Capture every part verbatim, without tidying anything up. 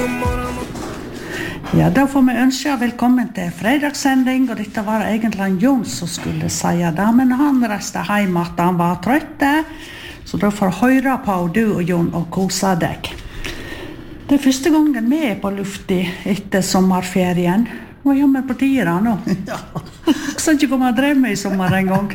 Ja, da får vi ønske velkommen til fredagssending, og dette var egentlig Jon som skulle si det, men han reiste hjem at han var trøtt, så da får høre på du og Jon og kose deg. Det er første gangen vi er på lufti etter sommerferien. Hva gjør vi på tida nå? Ja. Jeg skal ikke komme og drev med i sommer en gang.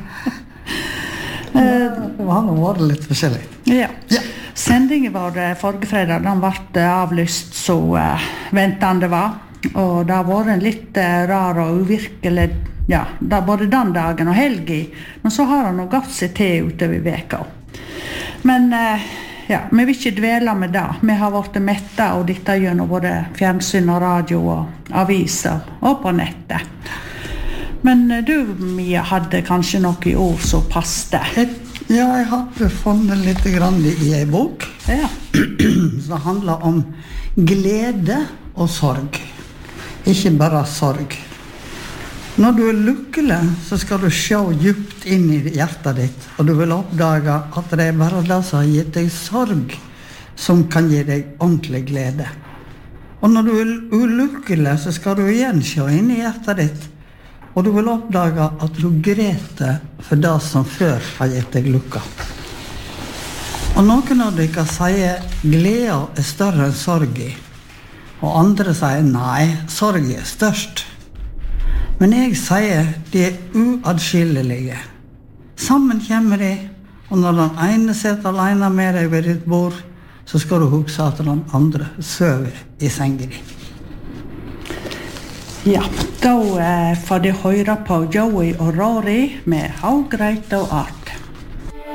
Det var nå vært litt forskjellig. Ja. Ja. Sendingen var forrige fredag, den ble avlyst så uh, ventende var. Og det har vært en litt uh, rar og uvirkelig, ja, det er både den dagen og helgen. Men så har han nå gått seg til utover veka. Men uh, ja, vi vil ikke dvele med det. Vi har vært mette og dette gjennom både fjernsyn og radio og aviser og på nettet. Men uh, du, Mia, hadde kanskje noe ord som passte? Ja, jeg hadde funnet litt grann i en bok Ja. som handler om glede og sorg. Ikke bare sorg. Når du er lykkelig, så skal du se djupt inn i hjertet ditt, og du vil oppdage at det er bare det som har gitt deg sorg, som kan gi deg ordentlig glede. Og når du er ulykkelig, så skal du igjen se inn i hjertet ditt, og du vil oppdage at du grete for det som før har gitt deg lykka. Og noen av dere sier glede er større enn sorg i, og andre sier nei, sorg er størst. Men jeg sier de er uadskillelige. Sammen kommer de, og når den ene sitter alene med deg ved ditt bord, så skal du huske at den andre søver i sengen din. Ja, da eh, får de høre på Joey og Rory med How Great Thou Art.